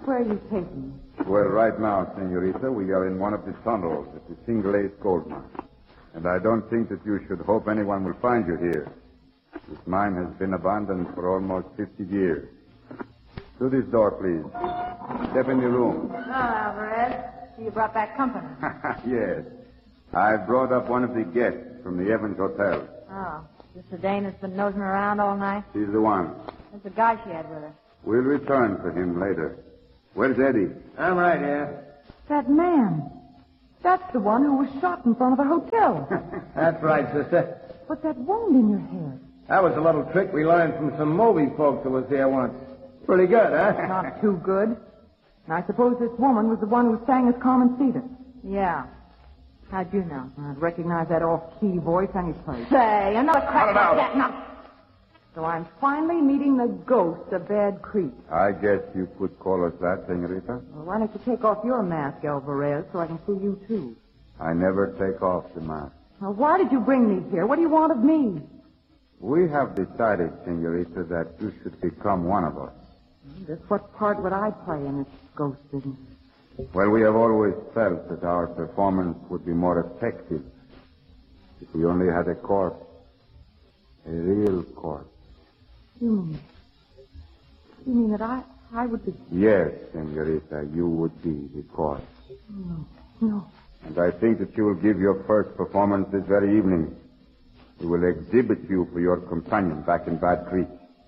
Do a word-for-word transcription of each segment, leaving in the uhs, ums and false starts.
Where are you taking me? Well, right now, senorita, we are in one of the tunnels at the Single Ace gold mine. And I don't think that you should hope anyone will find you here. This mine has been abandoned for almost fifty years. Through this door, please. Step in the room. Oh, Alvarez. You brought back company. Yes. I brought up one of the guests from the Evans Hotel. Oh. This the Dane that's been nosing around all night? She's the one. That's the guy she had with her. We'll return for him later. Where's Eddie? I'm right here. That man. That's the one who was shot in front of the hotel. That's right, sister. What's that wound in your head? That was a little trick we learned from some movie folks who was here once. Pretty good, huh? Not too good. And I suppose this woman was the one who sang as Carmen Cedar. Yeah. How'd you know? I'd recognize that off-key voice any place. Say, another crack like that. No. So I'm finally meeting the ghost of Bad Creek. I guess you could call us that, senorita. Well, why don't you take off your mask, Alvarez, so I can see you, too? I never take off the mask. Now, why did you bring me here? What do you want of me? We have decided, senorita, that you should become one of us. Just what part would I play in this ghost business? Well, we have always felt that our performance would be more effective if we only had a corpse. A real corpse. You mean... You mean that I... I would be... Yes, senorita, you would be the corpse. No, no. And I think that you will give your first performance this very evening. We will exhibit you for your companion back in Bad Creek.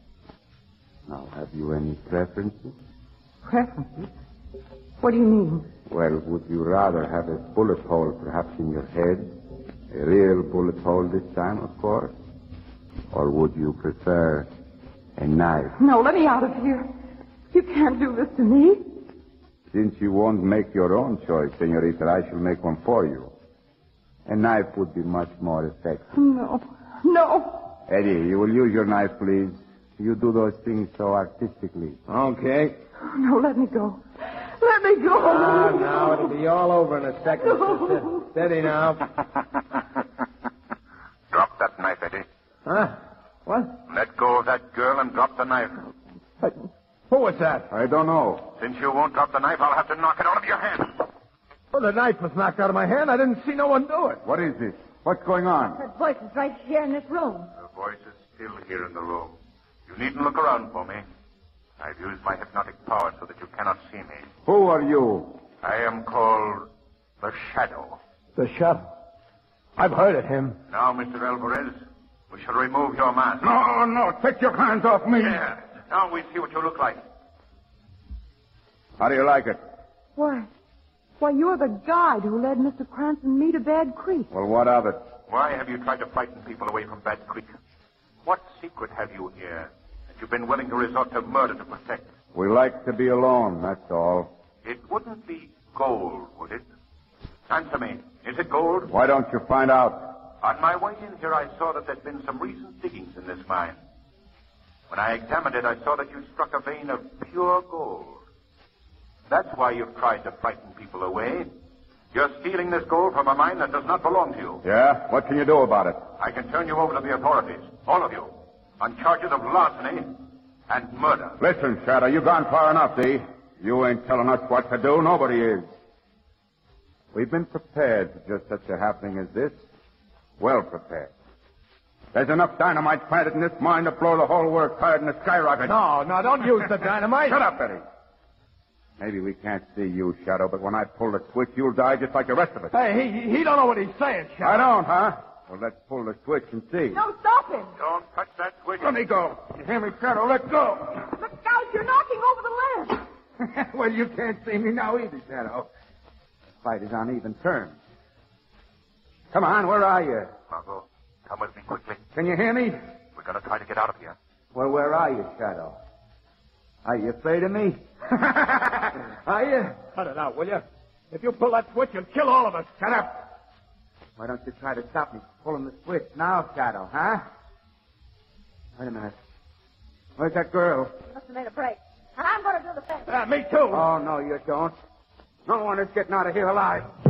Now, have you any preferences? Preferences? What do you mean? Well, would you rather have a bullet hole perhaps in your head? A real bullet hole this time, of course? Or would you prefer a knife? No, let me out of here. You can't do this to me. Since you won't make your own choice, senorita, I shall make one for you. A knife would be much more effective. No. No. Eddie, you will use your knife, please. You do those things so artistically. Okay. No, let me go. Let me go. Ah, now it'll be all over in a second, sister. Steady now. Drop that knife, Eddie. Huh? What? Let go of that girl and drop the knife. But who was that? I don't know. Since you won't drop the knife, I'll have to knock it out of your hand. Well, the knife was knocked out of my hand. I didn't see no one do it. What is this? What's going on? That voice is right here in this room. The voice is still here in the room. You needn't look around for me. I've used my hypnotic power so that you cannot see me. Who are you? I am called the Shadow. The Shadow? I've heard of him. Now, Mister Alvarez, we shall remove your mask. No, no, take your hands off me. Yeah. Now we see what you look like. How do you like it? Why? Why, you're the guide who led Mister Cranston and me to Bad Creek. Well, what of it? Why have you tried to frighten people away from Bad Creek? What secret have you here that you've been willing to resort to murder to protect? We like to be alone, that's all. It wouldn't be gold, would it? Answer me. Is it gold? Why don't you find out? On my way in here, I saw that there'd been some recent diggings in this mine. When I examined it, I saw that you'd struck a vein of pure gold. That's why you've tried to frighten people away. You're stealing this gold from a mine that does not belong to you. Yeah? What can you do about it? I can turn you over to the authorities, all of you, on charges of larceny and murder. Listen, Shadow, you've gone far enough, D. You ain't telling us what to do. Nobody is. We've been prepared for just such a happening as this. Well prepared. There's enough dynamite planted in this mine to blow the whole works higher than a skyrocket. No, no, don't use the dynamite. Shut up, Eddie. Maybe we can't see you, Shadow, but when I pull the switch, you'll die just like the rest of us. Hey, he, he don't know what he's saying, Shadow. I don't, huh? Well, let's pull the switch and see. No, stop him. Don't touch that switch. Let me go. You hear me, Shadow? Let go. Look out, you're knocking over the lamp. Well, you can't see me now either, Shadow. The fight is on even terms. Come on, where are you? Margot, come with me quickly. Can you hear me? We're going to try to get out of here. Well, where are you, Shadow? Are you afraid of me? Are you? Cut it out, will you? If you pull that switch, you'll kill all of us. Shut up. Why don't you try to stop me pulling the switch now, Shadow, huh? Wait a minute. Where's that girl? You must have made a break. And I'm going to do the thing. Uh, me too. Oh, no, you don't. No one is getting out of here alive.